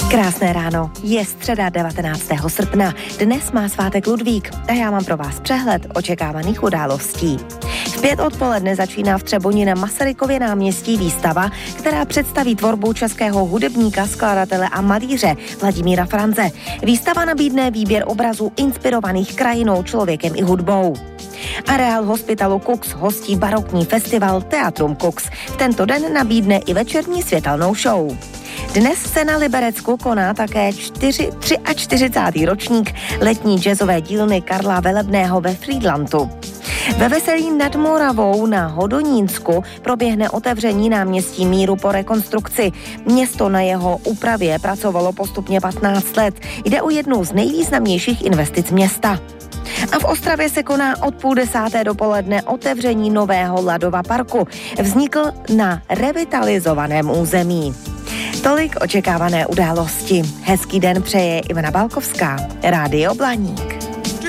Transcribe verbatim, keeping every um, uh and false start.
Krásné ráno, je středa devatenáctého srpna, dnes má svátek Ludvík a já mám pro vás přehled očekávaných událostí. V pět odpoledne začíná v Třeboni na Masarykově náměstí výstava, která představí tvorbu českého hudebníka, skladatele a malíře Vladimíra Franze. Výstava nabídne výběr obrazů inspirovaných krajinou, člověkem i hudbou. Areál hospitalu Kux hostí barokní festival Teatrum Kux. V tento den nabídne i večerní světelnou show. Dnes se na Liberecku koná také čtyřicátý třetí ročník letní jazzové dílny Karla Velebného ve Frýdlantu. Ve Veselí nad Moravou na Hodonínsku proběhne otevření náměstí Míru po rekonstrukci. Město na jeho úpravě pracovalo postupně patnáct let. Jde o jednu z nejvýznamnějších investic města. A v Ostravě se koná od půl desáté dopoledne otevření nového Ladova parku. Vznikl na revitalizovaném území. Tolik očekávané události. Hezký den přeje Ivana Balkovská, Rádio Blaník.